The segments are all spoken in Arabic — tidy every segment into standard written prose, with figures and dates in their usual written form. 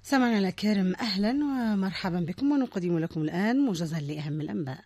سمعنا الأكارم، أهلا ومرحبا بكم، ونقدم لكم الآن موجزا لأهم الأنباء.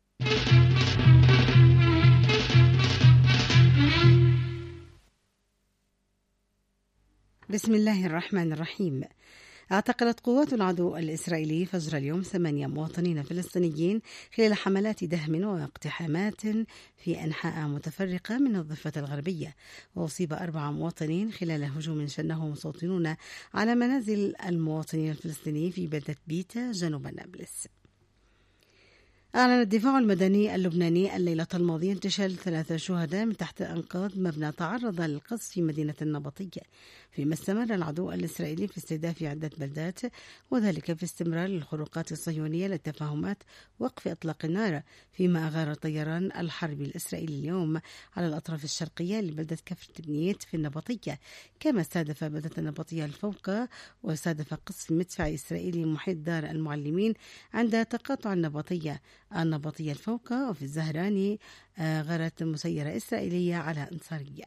بسم الله الرحمن الرحيم. اعتقلت قوات العدو الإسرائيلي فجر اليوم 8 مواطنين فلسطينيين خلال حملات دهم واقتحامات في أنحاء متفرقة من الضفة الغربية، وأصيب 4 مواطنين خلال هجوم شنه مستوطنون على منازل المواطنين الفلسطينيين في بلدة بيتا جنوب نابلس. أعلن الدفاع المدني اللبناني الليلة الماضية انتشال 3 شهداء من تحت أنقاض مبنى تعرض للقصف في مدينة النبطية، فيما استمر العدو الإسرائيلي في استهداف عدة بلدات، وذلك في استمرار الخروقات الصهيونية للتفاهمات وقف إطلاق النار، فيما أغار طيران الحرب الإسرائيلي اليوم على الأطراف الشرقية لبلدة كفر تبنيت في النبطية، كما استهدف بلدة النبطية الفوقة، واستهدف قصف مدفع إسرائيلي محيط دار المعلمين عند تقاطع النبطية الفوقة. وفي الزهراني غارت مسيرة إسرائيلية على أنصارية.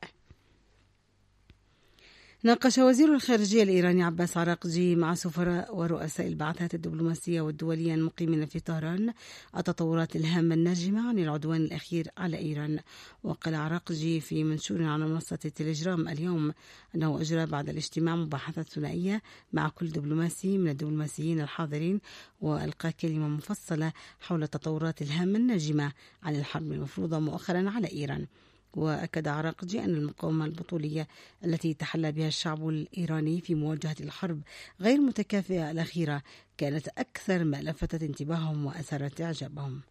ناقش وزير الخارجية الإيراني عباس عراقجي مع سفراء ورؤساء البعثات الدبلوماسية والدولية المقيمين في طهران التطورات الهامة الناجمة عن العدوان الأخير على إيران. وقال عراقجي في منشور على منصة التليجرام اليوم أنه أجرى بعد الاجتماع مباحثات ثنائية مع كل دبلوماسي من الدبلوماسيين الحاضرين، وألقى كلمة مفصلة حول التطورات الهامة الناجمة عن الحرب المفروضة مؤخرا على إيران. وأكد عراقجي أن المقاومة البطولية التي تحلى بها الشعب الإيراني في مواجهة الحرب غير متكافئة الأخيرة كانت أكثر ما لفتت انتباههم وأثارت إعجابهم.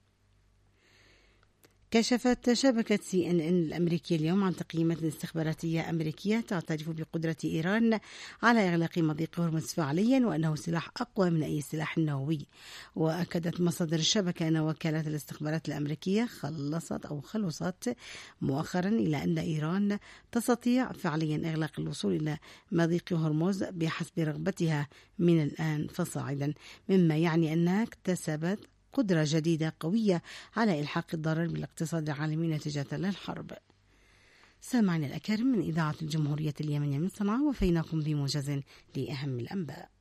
كشفت شبكة CNN الأمريكية اليوم عن تقييمات استخباراتية أمريكية تعترف بقدرة إيران على إغلاق مضيق هرمز فعليا، وأنه سلاح أقوى من أي سلاح نووي. وأكدت مصادر الشبكة أن وكالة الاستخبارات الأمريكية خلصت مؤخرا إلى أن إيران تستطيع فعليا إغلاق الوصول إلى مضيق هرمز بحسب رغبتها من الآن فصاعدا، مما يعني أنها اكتسبت قدرة جديدة قوية على إلحاق الضرر بالاقتصاد العالمي نتيجة للحرب. سامعنا الأكارم من إذاعة الجمهورية اليمنية من صنعاء، وفيناكم بموجز لأهم الأنباء.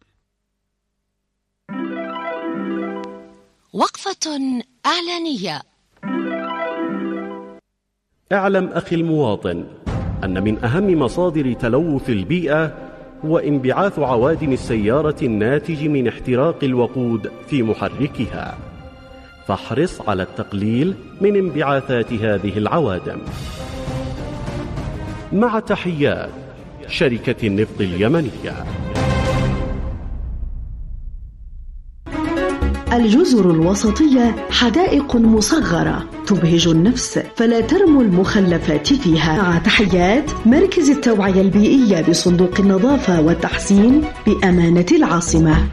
وقفة إعلانية. اعلم أخي المواطن أن من أهم مصادر تلوث البيئة هو انبعاث عوادم السيارة الناتج من احتراق الوقود في محركها، فاحرص على التقليل من انبعاثات هذه العوادم. مع تحيات شركة النفط اليمنية. الجزر الوسطية حدائق مصغرة تبهج النفس، فلا ترموا المخلفات فيها. مع تحيات مركز التوعية البيئية بصندوق النظافة والتحسين بأمانة العاصمة.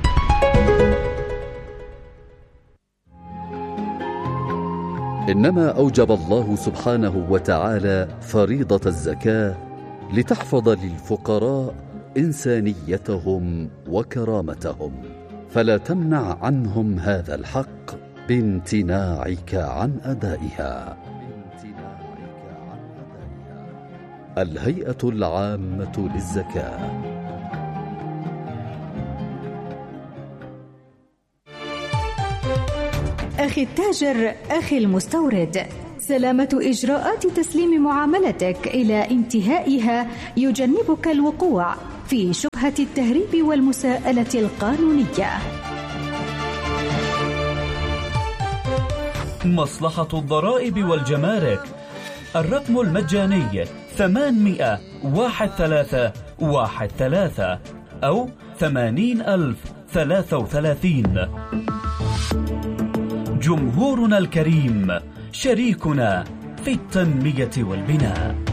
إنما أوجب الله سبحانه وتعالى فريضة الزكاة لتحفظ للفقراء إنسانيتهم وكرامتهم، فلا تمنع عنهم هذا الحق بامتناعك عن أدائها. الهيئة العامة للزكاة. أخي التاجر، أخي المستورد، سلامة إجراءات تسليم معاملتك إلى انتهائها يجنبك الوقوع في شبهة التهريب والمساءلة القانونية. مصلحة الضرائب والجمارك، الرقم المجاني 800-1313 أو 80,033. جمهورنا الكريم، شريكنا في التنمية والبناء.